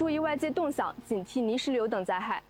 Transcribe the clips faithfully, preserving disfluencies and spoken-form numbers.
注意外界动向，警惕泥石流等灾害。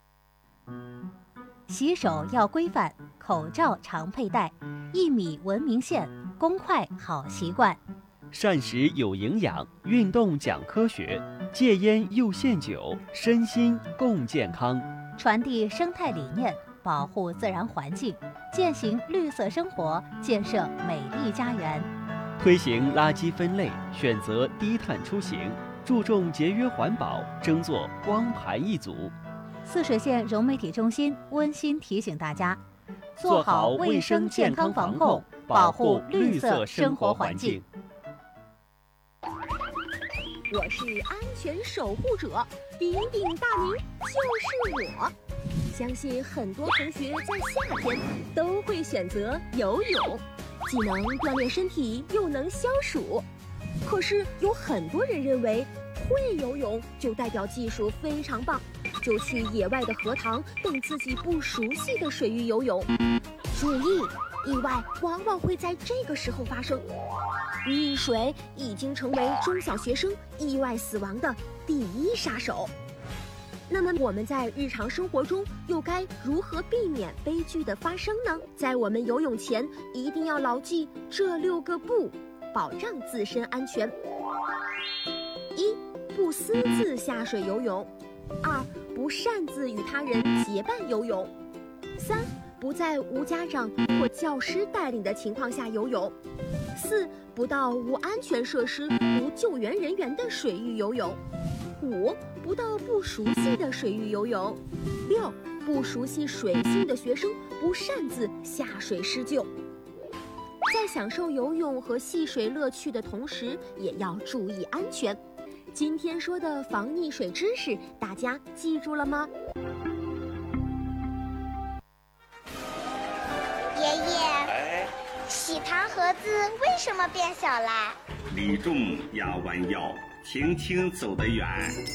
洗手要规范，口罩常佩戴，一米文明线，公筷好习惯。 膳食有营养，运动讲科学，戒烟又限酒，身心共健康。 传递生态理念，保护自然环境，践行绿色生活，建设美丽家园。 推行垃圾分类，选择低碳出行，注重节约环保，争做光排一族。 泗水县融媒体中心温馨提醒大家，做好卫生健康防控，保护绿色生活环境。 我是安全守护者，鼎鼎大名就是我。相信很多同学在夏天都会选择游泳，既能锻炼身体，又能消暑。可是有很多人认为会游泳就代表技术非常棒，就去野外的荷塘等自己不熟悉的水域游泳。注意，意外往往会在这个时候发生。溺水已经成为中小学生意外死亡的第一杀手。那么我们在日常生活中又该如何避免悲剧的发生呢？在我们游泳前一定要牢记这六个不，保障自身安全。一、不私自下水游泳；二、不擅自与他人结伴游泳；三、不在无家长或教师带领的情况下游泳；四、不到无安全设施、无救援人员的水域游泳；五、不到不熟悉的水域游泳；六、不熟悉水性的学生不擅自下水施救。在享受游泳和戏水乐趣的同时，也要注意安全。今天说的防溺水知识，大家记住了吗？ 爷爷，哎，喜糖盒子为什么变小啦？ 礼重压弯腰，轻轻走得远。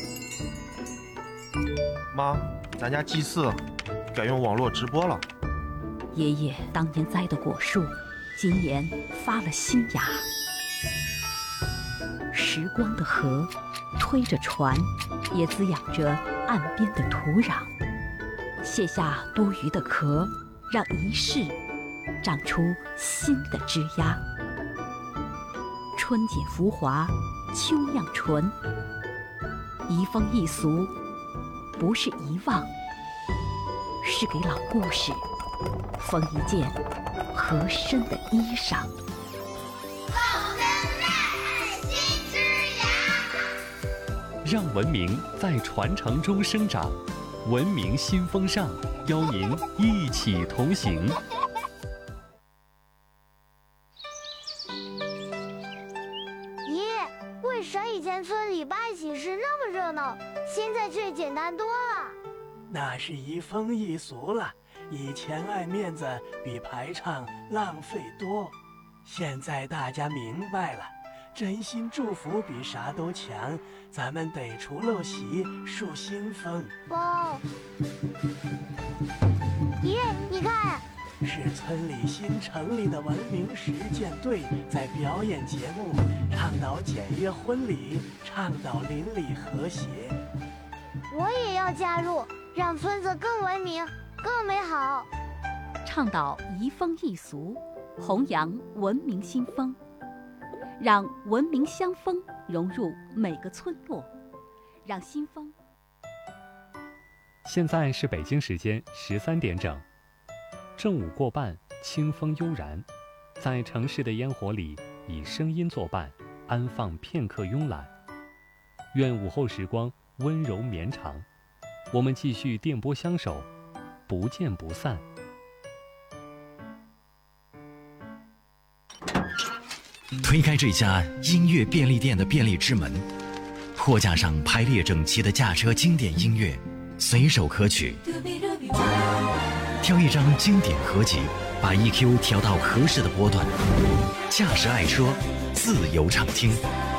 妈，咱家祭祀改用网络直播了。 爷爷当年栽的果树，今年发了新芽。时光的河推着船，也滋养着岸边的土壤。卸下多余的壳，让一世长出新的枝桠。春景浮华，秋酿醇。移风易俗，不是遗忘，是给老故事缝一件合身的衣裳。 让文明在传承中生长，文明新风尚，邀您一起同行。 爷，为啥以前村里办喜事那么热闹，现在却简单多了？ 那是移风易俗了，以前爱面子比排场浪费多，现在大家明白了。真心祝福比啥都强，咱们得除陋习，树新风。 哦，爷，你看， 是村里新成立的文明实践队在表演节目，倡导简约婚礼，倡导邻里和谐。 我也要加入，让村子更文明、更美好。 倡导移风易俗，弘扬文明新风。让文明乡风融入每个村落，让新风。 现在是北京时间十三点整，正午过半，清风悠然，在城市的烟火里，以声音作伴，安放片刻慵懒。愿午后时光温柔绵长，我们继续电波相守，不见不散。 推开这家音乐便利店的便利之门，货架上排列整齐的驾车经典音乐，随手可取。挑一张经典合集，把 E Q 调到合适的波段，驾驶爱车，自由畅听。